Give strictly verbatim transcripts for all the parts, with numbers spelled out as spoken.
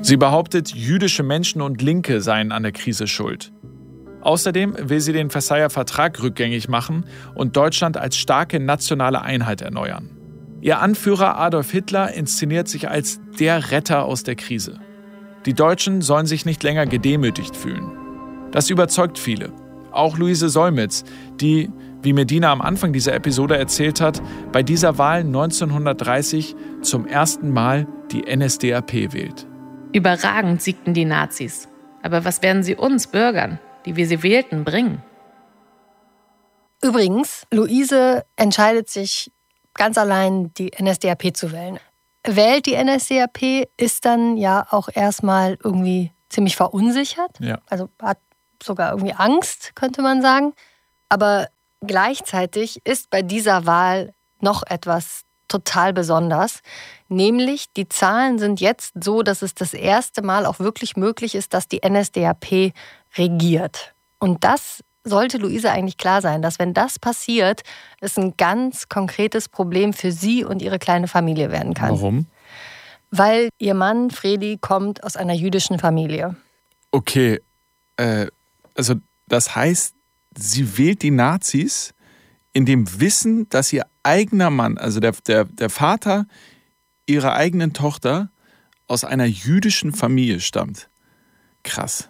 Sie behauptet, jüdische Menschen und Linke seien an der Krise schuld. Außerdem will sie den Versailler Vertrag rückgängig machen und Deutschland als starke nationale Einheit erneuern. Ihr Anführer Adolf Hitler inszeniert sich als der Retter aus der Krise. Die Deutschen sollen sich nicht länger gedemütigt fühlen. Das überzeugt viele. Auch Luise Solmitz, die, wie mir Dina am Anfang dieser Episode erzählt hat, bei dieser Wahl neunzehnhundertdreißig zum ersten Mal die N S D A P wählt. Überragend siegten die Nazis. Aber was werden sie uns Bürgern, die wir sie wählten, bringen? Übrigens, Luise entscheidet sich ganz allein, die N S D A P zu wählen. Wählt die N S D A P, ist dann ja auch erstmal irgendwie ziemlich verunsichert. Ja. Also hat sogar irgendwie Angst, könnte man sagen. Aber gleichzeitig ist bei dieser Wahl noch etwas total besonders. Nämlich, die Zahlen sind jetzt so, dass es das erste Mal auch wirklich möglich ist, dass die N S D A P regiert. Und das sollte Luise eigentlich klar sein, dass wenn das passiert, es ein ganz konkretes Problem für sie und ihre kleine Familie werden kann. Warum? Weil ihr Mann Fredi kommt aus einer jüdischen Familie. Okay, äh, also das heißt, sie wählt die Nazis in dem Wissen, dass ihr eigener Mann, also der, der, der Vater ihrer eigenen Tochter, aus einer jüdischen Familie stammt. Krass.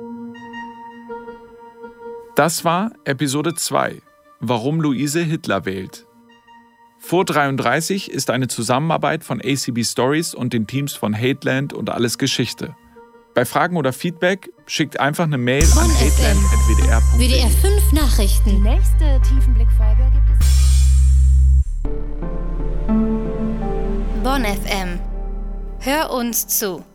Das war Episode zwei, warum Luise Hitler wählt. Vor dreiunddreißig ist eine Zusammenarbeit von A C B Stories und den Teams von Hateland und Alles Geschichte. Bei Fragen oder Feedback schickt einfach eine Mail an hateland at w d r punkt d e. W D R fünf Nachrichten. Die nächste Tiefenblickfolge gibt es. Bonn F M. Hör uns zu.